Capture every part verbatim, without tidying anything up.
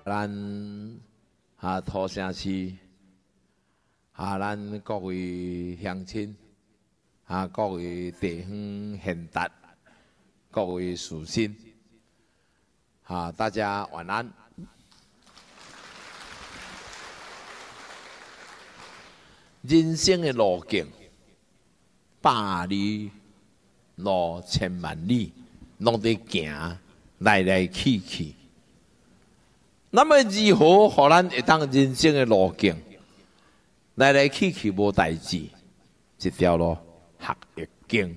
咱啊土城市啊，咱各位乡亲啊，各位地方贤达，各位士绅啊，大家晚安。人生的路径，百里路千万里，拢在行，来来去去。那么如何互咱会当人生的路径来来去去无代志？一条路学易经。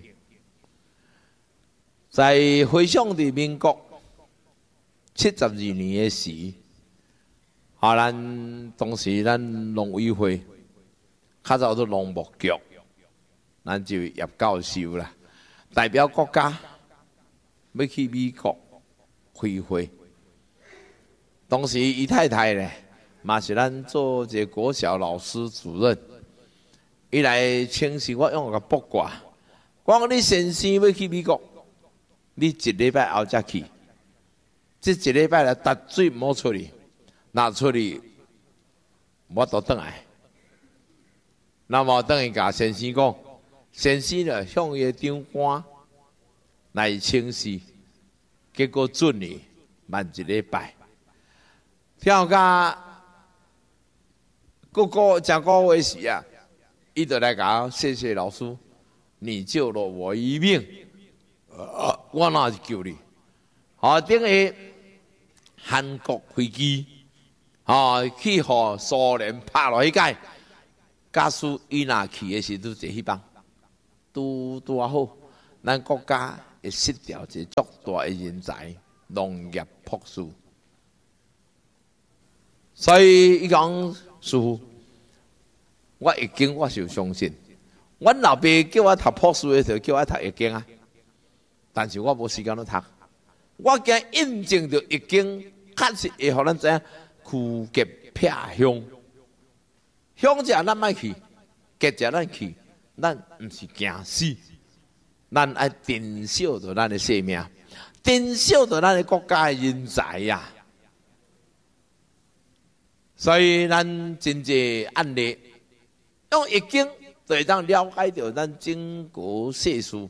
在回想伫民国七十二年的时，啊，咱当时咱农委会较早做农牧局，咱就叶教授啦，代表国家要去美国开会。当时伊太太咧，嘛是咱做一个国小老师主任，伊来请示我用个卜卦，讲你先生要去美国，你一礼拜后才去，这一礼拜来搭水唔好出去，若出去我都倒来。那么等于甲先生讲，先生咧向伊长官来请示，结果准去慢一礼拜。跳甲个个讲个月时啊，伊就来讲，谢谢老师，你救了我一命，呃、我哪是救你？好，等于韩国飞机，啊，去互苏联拍落去界，假使伊若去的时阵就迄帮，拄拄啊好，咱国家会失掉一个足大的人才，农业朴素。所以伊讲师父，我易经我是有相信。阮老爸叫我读朴素的时候，叫我读易经啊，但是我无时间去读。我惊印证着易经，确实会互咱知影趋吉避凶。凶者咱莫去，吉者咱去，咱毋是惊死，咱爱珍惜着咱的生命，珍惜着咱的国家的人才呀、啊。所以咱真济案例，用易经就会当了解到咱整个世事。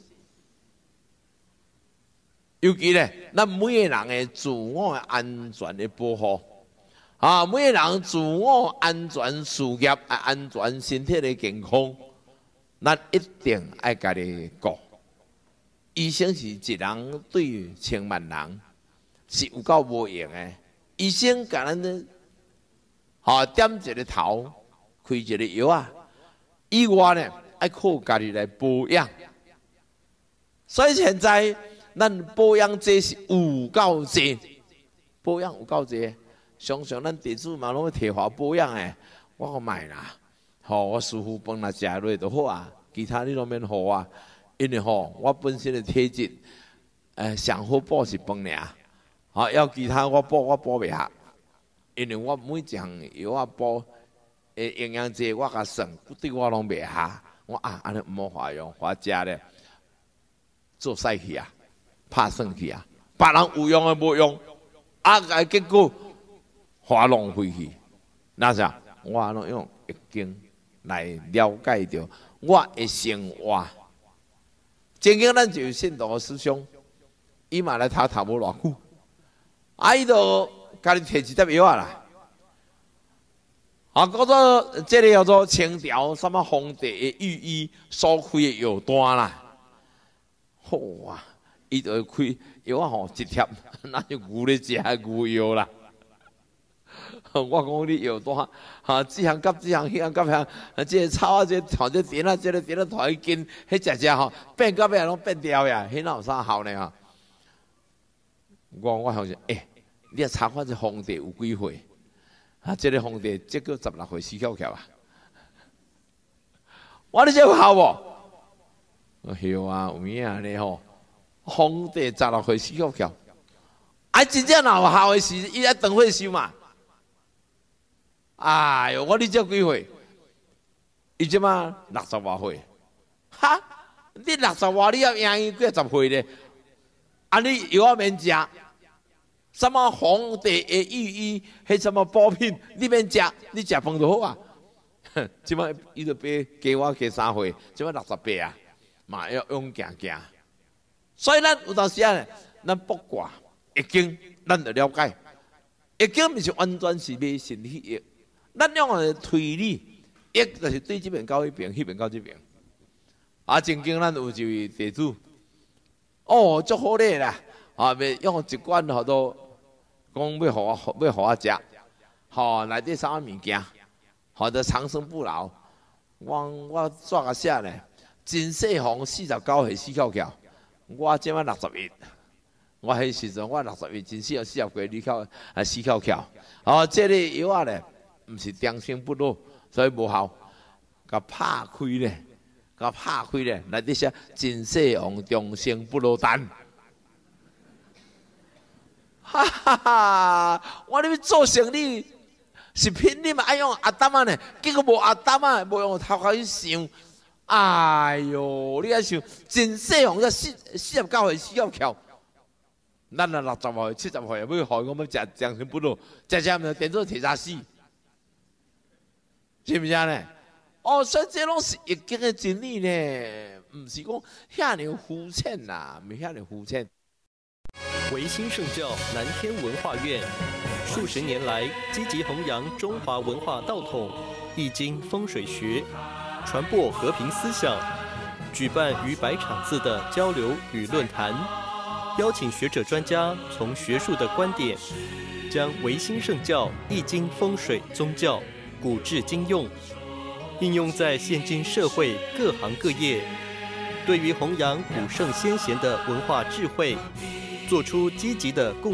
尤其咧，咱每个人的自我的安全的保护，啊，每个人自我安全事业啊，安全身体的健康，咱一定爱家己顾。医生是一人对千万人，是有够无用的。医生甲咱咧。好，点一个头，开一个药啊！以外呢，爱靠家己来保养。所以现在咱保养这是有够济，保养有够济。常常咱弟子嘛拢要提话保养诶，我讲卖啦，吼、哦，我师父饭来食落就好啊，其他你拢免好啊，因为吼、哦、我本身的体质，诶、呃，上好补是饭尔，好、哦、要其他我补我补袂下。因为我每一项药啊补，诶营养剂我甲算，对我拢袂下。我啊，安尼毋好化用，我食咧做屎去啊，拍算去啊。别人有用诶无用，啊个结果花浪费去。那啥，我拢用易经来了解着我的生活。正经咱就有信徒思想，伊嘛来读读无偌久，啊伊就。家己摕一粒药啊啦，啊，叫做这个叫做清朝什么皇帝的御医所开的药单啦，好啊，伊就开药啊吼一贴，那就牛咧食牛药啦。我讲你药单，哈，这项甲这项，迄项甲迄项，啊，这个草啊，这头这点啊，这个点啊，头一根，迄只只吼变到尾拢变掉呀，迄哪有啥效呢哈？我我好像诶。欸你啊查看这皇帝有几岁？啊，这个皇帝这个十六岁死翘翘啊！我你这有效无？有啊，有影啊咧吼！皇帝十六岁死翘翘，啊，真正若有效的时，伊爱长岁寿嘛？哎哟，我你这几岁？伊即马六十外岁，哈！你六十外，你要赢伊几十岁咧？啊，你药啊免食？ 什么皇帝的御医，迄什么补品，你免食，你食饭就好啊。即摆伊就俾加我加三岁，即摆六十八啊，嘛要勇行行。所以咱有当时啊咧，咱卜卦易经，咱就了解。易经毋是完全是迷信去易，咱用个推理，易就是对即边到迄边，迄边到即边。啊，曾经咱有一位地主，哦，足好咧啦，啊，要用一罐好多，讲要互我，要互我食，吼，内底啥物物件？好的长生不老，我我抓个写咧，真细红四十九岁死翘翘，我即摆六十一，我迄时阵我六十一，真死有四十几你翘啊死翘翘，哦，这个药啊咧，毋是长生不老，所以无效，甲拍开咧，甲拍开咧，内底写真细红长生不老丹，哈哈哈！我咧要做生意。是拼你嘛爱用阿丹啊呢，结果无阿丹啊，无用头壳去想，哎哟，你爱想真细红才四四十九岁死翘翘，咱啊六十岁、七十岁要害我们食长生不老，食食咪变做铁砂死，是毋是呢？哦，所以这拢是易经的真理呢，毋是讲遐尼肤浅呐，毋遐尼肤浅。 维新圣教南天文化院数十年来积极弘扬中华文化道统、易经风水学，传播和平思想，举办逾百场次的交流与论坛，邀请学者专家从学术的观点，将维新圣教易经风水宗教古至今用，应用在现今社会各行各业，对于弘扬古圣先贤的文化智慧，做出积极的贡